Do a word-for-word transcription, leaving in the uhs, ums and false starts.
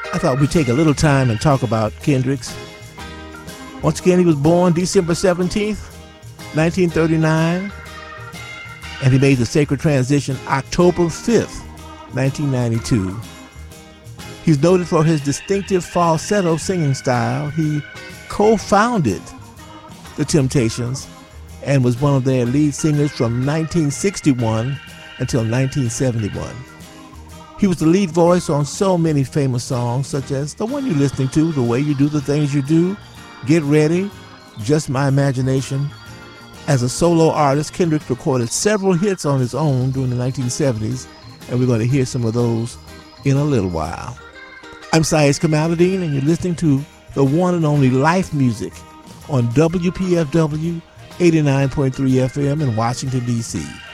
I thought we'd take a little time and talk about Kendricks. Once again, he was born December seventeenth, nineteen thirty-nine, and he made the sacred transition October fifth, nineteen ninety-two. He's noted for his distinctive falsetto singing style. He co-founded The Temptations and was one of their lead singers from nineteen sixty-one until nineteen seventy-one. He was the lead voice on so many famous songs, such as the one you're listening to, The Way You Do the Things You Do, Get Ready, Just My Imagination. As a solo artist, Kendrick recorded several hits on his own during the nineteen seventies, and we're going to hear some of those in a little while. I'm Saiz Kamaluddin, and you're listening to the one and only Life Music on W P F W eighty-nine point three F M in Washington, D C